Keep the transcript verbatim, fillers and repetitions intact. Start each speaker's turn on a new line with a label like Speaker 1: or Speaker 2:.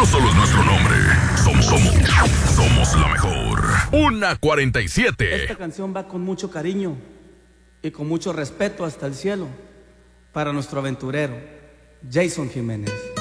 Speaker 1: solo es nuestro nombre. Somos, somos, somos la mejor. Una cuarenta y siete.
Speaker 2: Esta canción va con mucho cariño y con mucho respeto hasta el cielo para nuestro aventurero, Jason Jiménez.